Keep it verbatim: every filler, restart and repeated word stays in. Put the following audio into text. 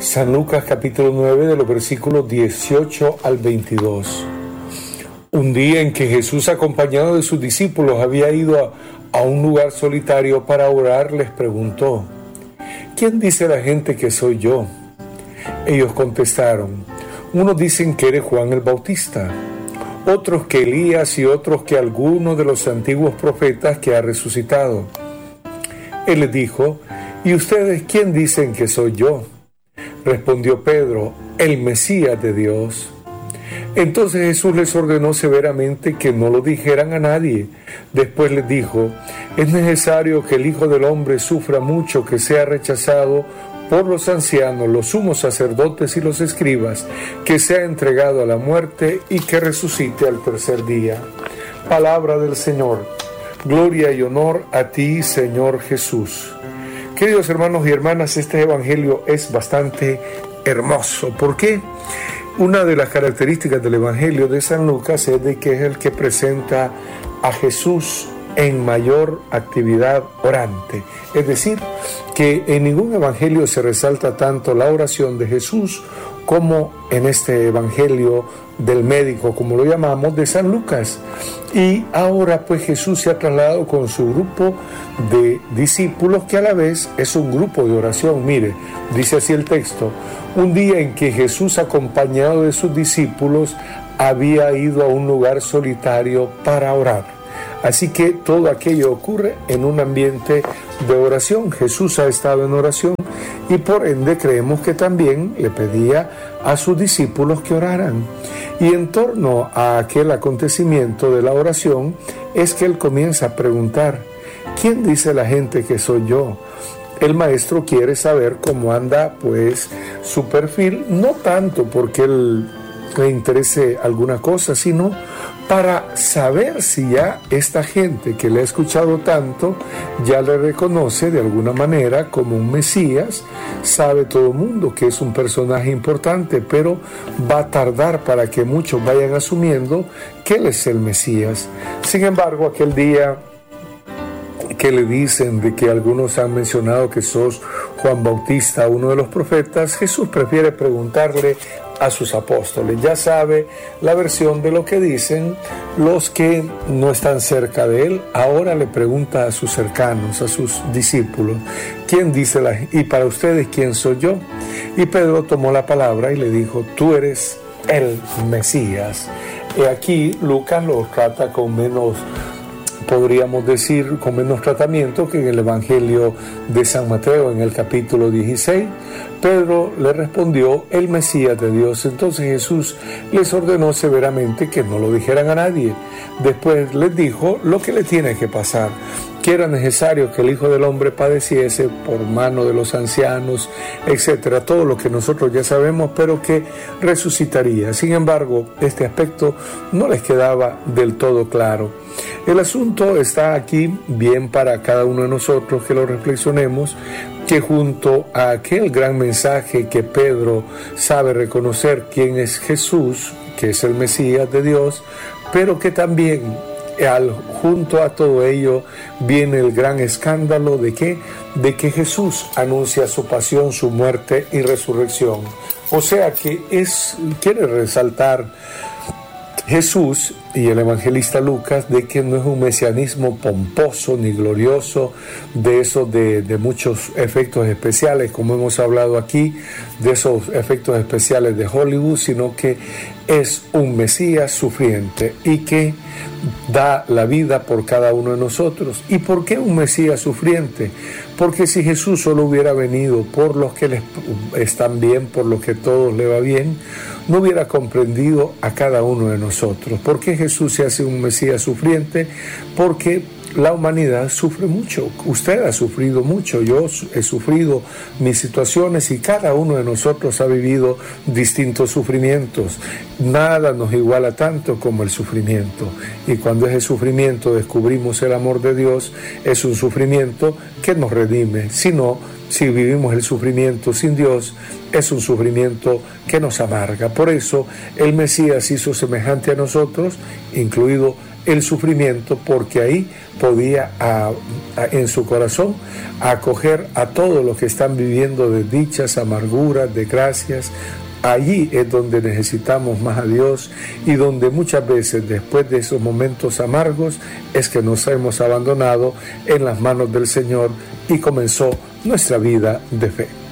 San Lucas capítulo nueve de los versículos dieciocho al veintidós. Un día en que Jesús, acompañado de sus discípulos, había ido a, a un lugar solitario para orar, les preguntó: ¿quién dice la gente que soy yo? Ellos contestaron: unos dicen que eres Juan el Bautista, otros que Elías y otros que alguno de los antiguos profetas que ha resucitado. Él les dijo: ¿y ustedes quién dicen que soy yo? Respondió Pedro: el Mesías de Dios. Entonces Jesús les ordenó severamente que no lo dijeran a nadie. Después les dijo: es necesario que el Hijo del Hombre sufra mucho, que sea rechazado por los ancianos, los sumos sacerdotes y los escribas, que sea entregado a la muerte y que resucite al tercer día. Palabra del Señor. Gloria y honor a ti, Señor Jesús. Queridos hermanos y hermanas, este evangelio es bastante hermoso. ¿Por qué? Una de las características del evangelio de San Lucas es de que es el que presenta a Jesús en mayor actividad orante. Es decir, que en ningún evangelio se resalta tanto la oración de Jesús como en este evangelio del médico, como lo llamamos, de San Lucas. Y ahora pues Jesús se ha trasladado con su grupo de discípulos, que a la vez es un grupo de oración. Mire, dice así el texto: un día en que Jesús, acompañado de sus discípulos, había ido a un lugar solitario para orar. Así que todo aquello ocurre en un ambiente de oración. Jesús ha estado en oración y por ende creemos que también le pedía a sus discípulos que oraran. Y en torno a aquel acontecimiento de la oración es que él comienza a preguntar: ¿quién dice la gente que soy yo? El maestro quiere saber cómo anda pues su perfil, no tanto porque él le interese alguna cosa, sino para saber si ya esta gente que le ha escuchado tanto ya le reconoce de alguna manera como un Mesías. Sabe todo el mundo que es un personaje importante, pero va a tardar para que muchos vayan asumiendo que él es el Mesías. Sin embargo, aquel día que le dicen de que algunos han mencionado que sos Juan Bautista, uno de los profetas, Jesús prefiere preguntarle a sus apóstoles. Ya sabe la versión de lo que dicen los que no están cerca de él. Ahora le pregunta a sus cercanos, a sus discípulos: ¿quién dice la gente? Y para ustedes, ¿quién soy yo? Y Pedro tomó la palabra y le dijo: tú eres el Mesías. Y aquí Lucas lo trata con menos, podríamos decir, con menos tratamiento que en el Evangelio de San Mateo, en el capítulo dieciséis. Pedro le respondió: el Mesías de Dios. Entonces Jesús les ordenó severamente que no lo dijeran a nadie. Después les dijo lo que le tiene que pasar, que era necesario que el Hijo del Hombre padeciese por mano de los ancianos, etcétera, todo lo que nosotros ya sabemos, pero que resucitaría. Sin embargo, este aspecto no les quedaba del todo claro. El asunto está aquí bien para cada uno de nosotros que lo reflexionemos, que junto a aquel gran mensaje que Pedro sabe reconocer quién es Jesús, que es el Mesías de Dios, pero que también al, junto a todo ello viene el gran escándalo de que, de que Jesús anuncia su pasión, su muerte y resurrección. O sea que es, quiere resaltar Jesús y el evangelista Lucas de que no es un mesianismo pomposo ni glorioso, de esos de, de muchos efectos especiales, como hemos hablado aquí, de esos efectos especiales de Hollywood, sino que es un Mesías sufriente y que da la vida por cada uno de nosotros. ¿Y por qué un Mesías sufriente? Porque si Jesús solo hubiera venido por los que les están bien, por los que todos le va bien, no hubiera comprendido a cada uno de nosotros. ¿Por qué Jesús se hace un Mesías sufriente? Porque la humanidad sufre mucho. Usted ha sufrido mucho, yo he sufrido mis situaciones y cada uno de nosotros ha vivido distintos sufrimientos. Nada nos iguala tanto como el sufrimiento. Y cuando es el sufrimiento descubrimos el amor de Dios, es un sufrimiento que nos redime. Si no, si vivimos el sufrimiento sin Dios, es un sufrimiento que nos amarga. Por eso el Mesías hizo semejante a nosotros, incluido el sufrimiento, porque ahí podía a, a, en su corazón acoger a todos los que están viviendo desdichas, amarguras, desgracias. Allí es donde necesitamos más a Dios y donde muchas veces después de esos momentos amargos es que nos hemos abandonado en las manos del Señor y comenzó nuestra vida de fe.